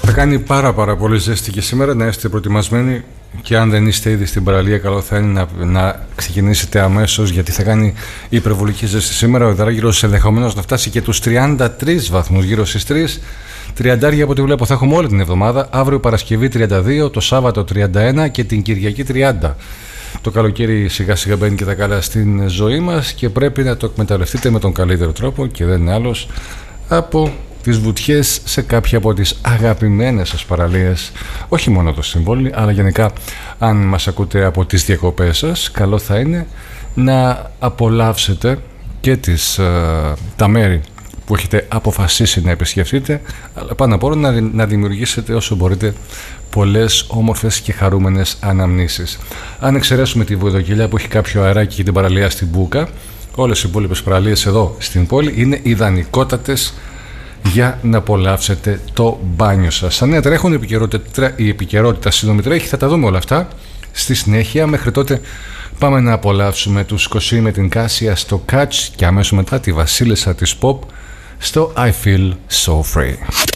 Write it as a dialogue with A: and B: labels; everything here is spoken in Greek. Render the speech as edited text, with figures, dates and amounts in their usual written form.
A: Θα κάνει πάρα πολύ ζέστη και σήμερα, να είστε προετοιμασμένοι, και αν δεν είστε ήδη στην παραλία, καλό θα είναι να ξεκινήσετε αμέσως, γιατί θα κάνει υπερβολική ζέστη σήμερα. Ο υδράγυρος ενδεχομένως να φτάσει και τους 33 βαθμούς, γύρω στις 3. 30 από ό,τι βλέπω θα έχουμε όλη την εβδομάδα. Αύριο Παρασκευή 32, το Σάββατο 31 και την Κυριακή 30. Το καλοκαίρι σιγά σιγά μπαίνει και τα καλά στην ζωή μας και πρέπει να το εκμεταλλευτείτε με τον καλύτερο τρόπο, και δεν είναι άλλος από τις βουτιές σε κάποια από τις αγαπημένες σας παραλίες, όχι μόνο το Σύμβολη, αλλά γενικά αν μας ακούτε από τις διακοπές σας, καλό θα είναι να απολαύσετε και τα μέρη που έχετε αποφασίσει να επισκεφτείτε, αλλά πάνω απ' όλα να δημιουργήσετε όσο μπορείτε πολλές όμορφες και χαρούμενες αναμνήσεις. Αν εξαιρέσουμε τη Βουεδοκυλιά που έχει κάποιο αεράκι και την παραλία στην Μπούκα, όλες οι υπόλοιπες παραλίες εδώ στην πόλη είναι ιδανικότατες για να απολαύσετε το μπάνιο σας. Σαν νέα τρέχουν, η επικαιρότητα τρέχει, θα τα δούμε όλα αυτά στη συνέχεια. Μέχρι τότε πάμε να απολαύσουμε τους Σκοσί με την Κάσια στο Catch και αμέσως μετά τη Βασίλισσα της Pop στο I Feel So Free.